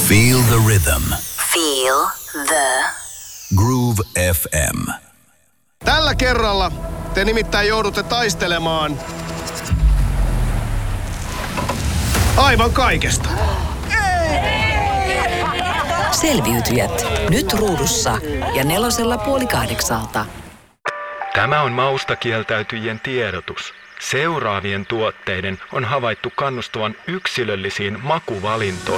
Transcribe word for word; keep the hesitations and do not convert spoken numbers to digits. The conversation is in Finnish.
Feel the rhythm. Feel the Groove F M. Tällä kerralla te nimittäin joudutte taistelemaan aivan kaikesta. Selviytyjät. Nyt ruudussa ja nelosella puoli kahdeksalta. Tämä on maustakieltäytyjien tiedotus. Seuraavien tuotteiden on havaittu kannustavan yksilöllisiin makuvalintoihin.